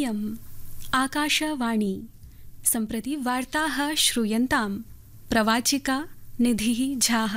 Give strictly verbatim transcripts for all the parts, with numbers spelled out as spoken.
इयम् आकाशवाणी। सम्प्रति वार्ताः श्रूयन्ताम्। प्रवाचिका निधिः झाः।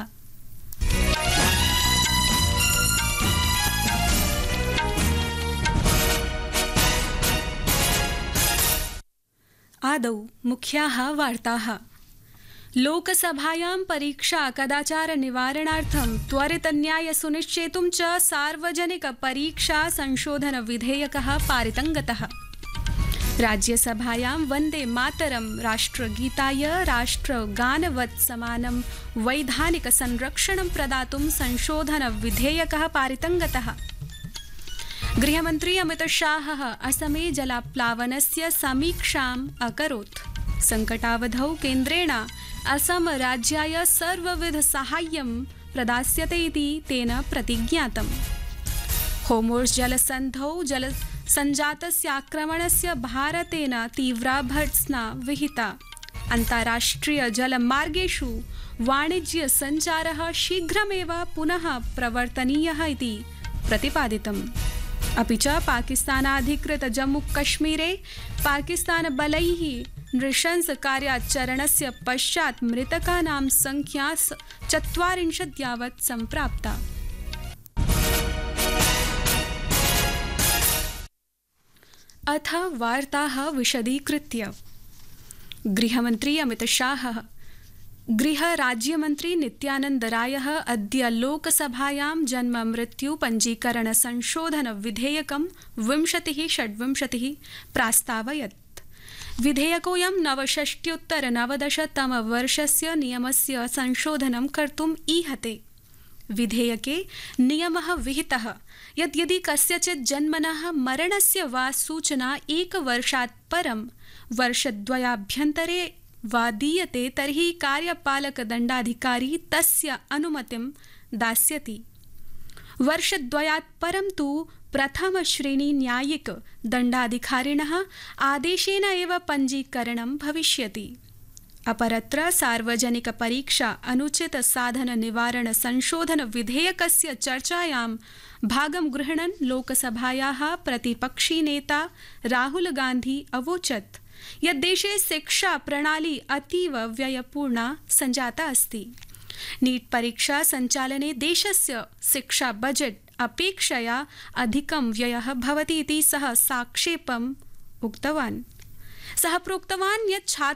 आदौ मुख्याः वार्ताः। लोकसभायां परीक्षा कदाचार निवारणार्थं त्वरितन्याय सुनिश्चेतुं च सार्वजनिक परीक्षा संशोधन विधेयकः पारितं गतः। राज्यसभायां वन्दे मातरं राष्ट्रगीताय राष्ट्रगानवत् समानं वैधानिक संरक्षणं प्रदातुं संशोधन विधेयकः पारितं गतः। गृहमन्त्री अमितशाहः असमे जलाप्लावनस्य समीक्षाम् अकरोत्। संकटावधौ केन्द्रेण असम राज्याय सर्वविध साहाय्यं प्रदास्यते इति तेन प्रतिज्ञातम्। होर्मुज़ जलसन्धौ जल सञ्जातस्य आक्रमणस्य भारतेन तीव्रा भर्त्सना विहिता। अन्ताराष्ट्रिय जलमार्गेषु वाणिज्य सञ्चारः शीघ्रमेव पुनः प्रवर्तनीयः इति प्रतिपादितम्। अपि च पाकिस्तानाधिकृत जम्मूकश्मीरे पाकिस्तानबलैः नृशंसकार्याचरणस्य पश्चात् मृतकानां संख्या चत्वारिंशत् यावत् सम्प्राप्ता। अथ वार्ताः विशदीकृत्य। गृहमन्त्री अमितशाहः गृहराज्यमन्त्री नित्यानन्द रायः अद्य लोकसभायां जन्म मृत्यु पञ्जीकरण संशोधन विधेयकं विंशतिः षड्विंशतिः प्रास्तावयत्। विधेयकोऽयं नवषष्ट्युत्तर नवदशतमवर्षस्य नियमस्य संशोधनं कर्तुम् ईहते। विधेयके नियमः विहितः यत् यदि कस्यचित् जन्मनः मरणस्य वा सूचना एकवर्षात् परं वर्षद्वयाभ्यन्तरे वा दीयते तर्हि कार्यपालकदण्डाधिकारी तस्य अनुमतिं दास्यति। वर्षद्वयात् परं तु प्रथमश्रेणी न्यायिक दण्डाधिकारिणः आदेशेन एव पञ्जीकरणं भविष्यति। अपरत्र सार्वजनिक परीक्षा अनुचित साधन निवारण संशोधन विधेयकस्य चर्चायां भागं गृह्णन् लोकसभायाः प्रतिपक्षी नेता राहुल गान्धी अवोचत् यत् देशे शिक्षा प्रणाली अतीव व्ययपूर्णा सञ्जाता अस्ति। नीट परीक्षा सञ्चालने देशस्य शिक्षा बजेट् अपेक्षया अधिकं व्ययः भवति इति सः साक्षेपम् उक्तवान्। सः प्रोक्तवान् यत्